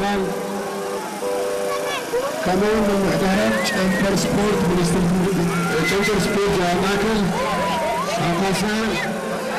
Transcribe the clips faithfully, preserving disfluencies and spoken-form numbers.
الأبطال. كمان من محترف شامبر سبورت من شامبر سبورت جامعة أقصى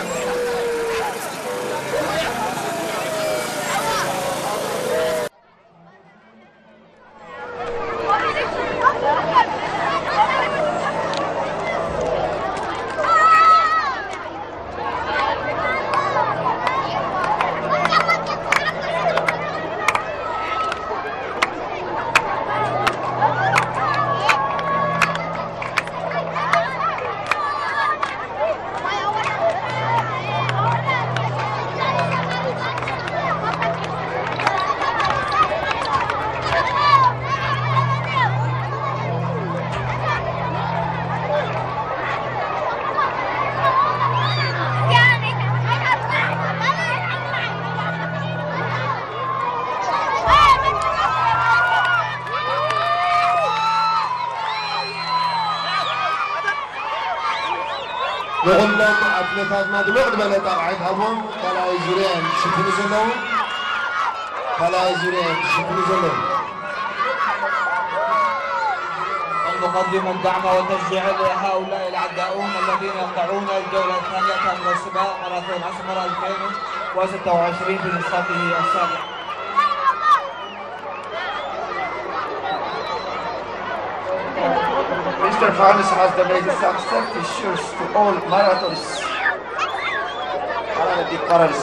نقول أثناء دلوقتي بلا طلعتهم فلا يزورين شوفوا زلهم فلا يزورين شوفوا زلهم. نقدم الدعم والتشجيع لهؤلاء العداؤون الذين يقطعون الجولة الثانية من السباق ماراثون أسمر ألفين وستة وعشرين في نسخته السابقة. Mister Farnes has donated some safety shoes to all marathons. Paralympic parals.